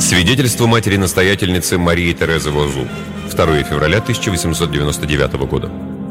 Свидетельство матери-настоятельницы Марии Терезы Возу. 2 февраля 1899 года.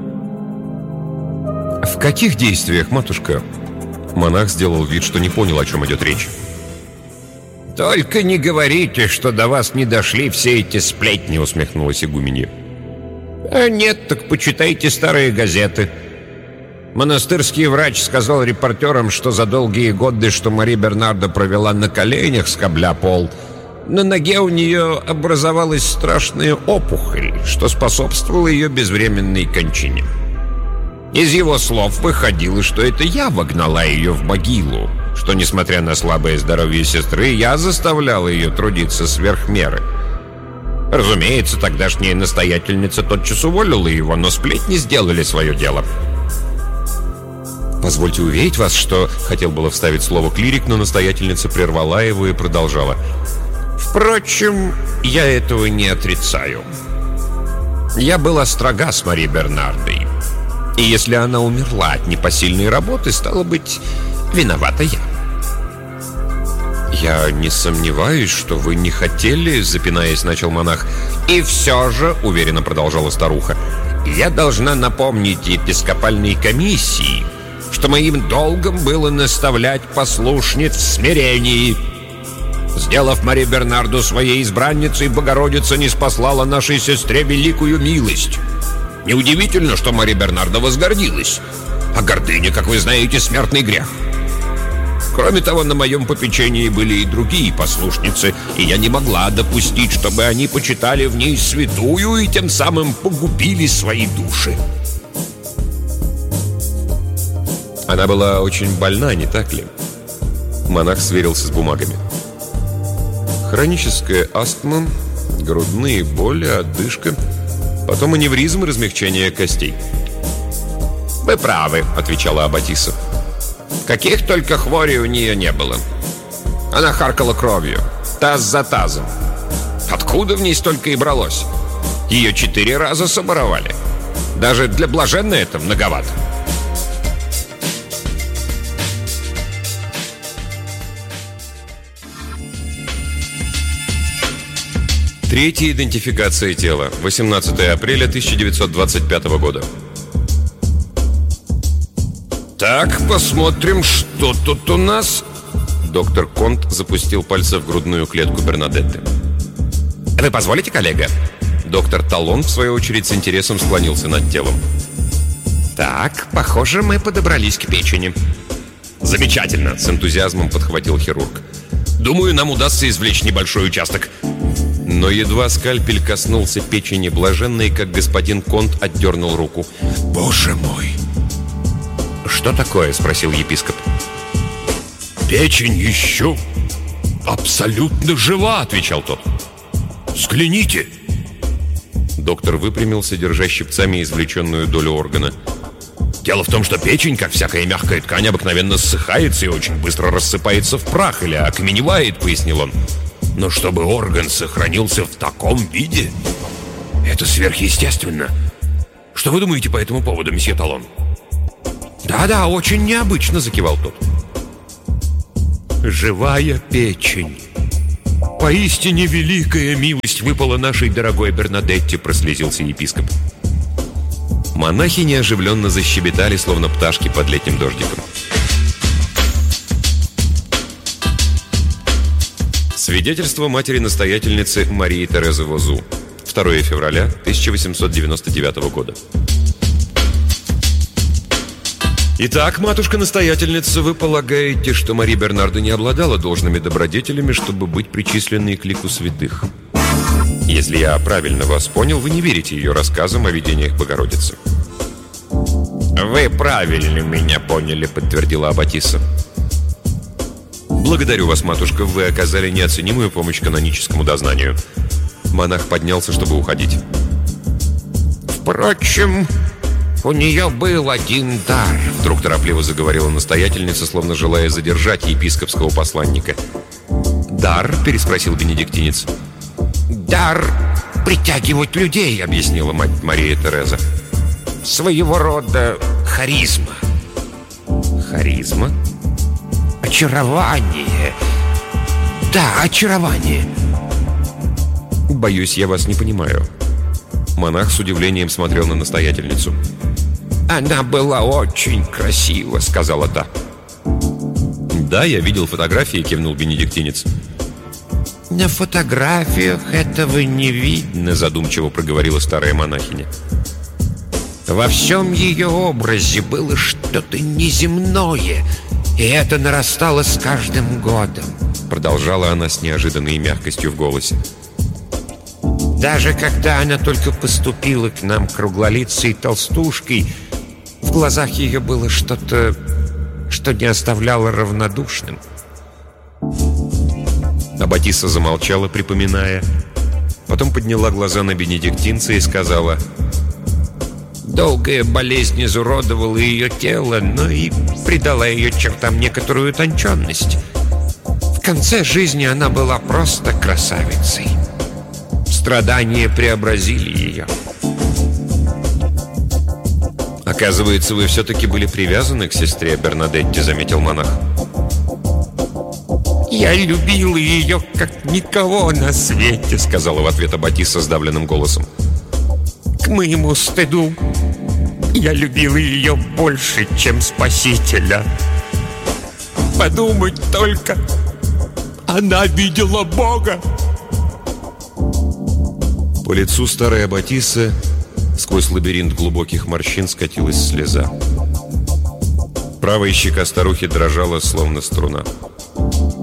«В каких действиях, матушка?» Монах сделал вид, что не понял, о чем идет речь. «Только не говорите, что до вас не дошли все эти сплетни», — усмехнулась игуменья. «А нет, так почитайте старые газеты». Монастырский врач сказал репортерам, что за долгие годы, что Мари Бернарда провела на коленях, скобля пол, на ноге у нее образовалась страшная опухоль, что способствовало ее безвременной кончине. Из его слов выходило, что это я вогнала ее в могилу, что, несмотря на слабое здоровье сестры, я заставляла ее трудиться сверх меры. Разумеется, тогдашняя настоятельница тотчас уволила его, но сплетни сделали свое дело. «Позвольте уверить вас, что...» — хотел было вставить слово клирик, но настоятельница прервала его и продолжала. «Впрочем, я этого не отрицаю. Я была строга с Мари Бернардой. И если она умерла от непосильной работы, стало быть, виновата я». «Я не сомневаюсь, что вы не хотели...» — запинаясь, начал монах. «И все же, — уверенно продолжала старуха, — я должна напомнить епископальной комиссии, что моим долгом было наставлять послушниц в смирении. Сделав Мари Бернарду своей избранницей, Богородица ниспослала нашей сестре великую милость. Неудивительно, что Мари Бернарда возгордилась. А гордыня, как вы знаете, смертный грех. Кроме того, на моем попечении были и другие послушницы, и я не могла допустить, чтобы они почитали в ней святую и тем самым погубили свои души». «Она была очень больна, не так ли?» Монах сверился с бумагами. «Хроническая астма, грудные боли, одышка, потом аневризм и размягчение костей». «Вы правы», — отвечала аббатиса. «Каких только хворей у нее не было. Она харкала кровью, таз за тазом. Откуда в ней столько и бралось? Ее 4 раза соборовали. Даже для блаженной это многовато». Третья идентификация тела. 18 апреля 1925 года. «Так, посмотрим, что тут у нас». Доктор Конт запустил пальцы в грудную клетку Бернадетты. «Вы позволите, коллега?» Доктор Талон, в свою очередь, с интересом склонился над телом. «Так, похоже, мы подобрались к печени». «Замечательно!» — с энтузиазмом подхватил хирург. «Думаю, нам удастся извлечь небольшой участок». Но едва скальпель коснулся печени блаженной, как господин Конт отдернул руку. «Боже мой!» «Что такое?» — спросил епископ. «Печень еще абсолютно жива!» — отвечал тот. «Взгляните!» Доктор выпрямился, держа щипцами извлеченную долю органа. «Дело в том, что печень, как всякая мягкая ткань, обыкновенно ссыхается и очень быстро рассыпается в прах или окаменевает», — пояснил он. «Но чтобы орган сохранился в таком виде, это сверхъестественно. Что вы думаете по этому поводу, месье Талон?» «Да-да, очень необычно», — закивал тот. «Живая печень. Поистине великая милость выпала нашей дорогой Бернадетте», — прослезился епископ. Монахи неоживленно защебетали, словно пташки под летним дождиком. Свидетельство матери-настоятельницы Марии Терезы Возу. 2 февраля 1899 года. «Итак, матушка-настоятельница, вы полагаете, что Мари Бернарда не обладала должными добродетелями, чтобы быть причисленной к лику святых? Если я правильно вас понял, вы не верите ее рассказам о видениях Богородицы». «Вы правильно меня поняли», — подтвердила аббатиса. «Благодарю вас, матушка, вы оказали неоценимую помощь каноническому дознанию». Монах поднялся, чтобы уходить. «Впрочем, у нее был один дар», — вдруг торопливо заговорила настоятельница, словно желая задержать епископского посланника. «Дар?» — переспросил бенедиктинец. «Дар притягивать людей», — объяснила мать Мария Тереза. «Своего рода харизма». «Харизма?» «Очарование. Да, очарование. «Боюсь, я вас не понимаю». Монах с удивлением смотрел на настоятельницу. «Она была очень красива», — сказала та. «Да, я видел фотографии», — кивнул бенедиктинец. «На фотографиях этого не видно», — задумчиво проговорила старая монахиня. «Во всем ее образе было что-то неземное, и это нарастало с каждым годом», — продолжала она с неожиданной мягкостью в голосе. «Даже когда она только поступила к нам круглолицей толстушкой, в глазах ее было что-то, что не оставляло равнодушным». Аббатисса замолчала, припоминая. Потом подняла глаза на бенедиктинца и сказала: «Долгая болезнь изуродовала ее тело, но и придала ее чертам некоторую утонченность. В конце жизни она была просто красавицей. Страдания преобразили ее». «Оказывается, вы все-таки были привязаны к сестре Бернадетте», — заметил монах. «Я любила ее, как никого на свете», — сказала в ответ Аббатисса сдавленным голосом. «К моему стыду, я любила ее больше, чем Спасителя. Подумать только, она видела Бога». По лицу старой Аббатиссы сквозь лабиринт глубоких морщин скатилась слеза. Правая щека старухи дрожала, словно струна.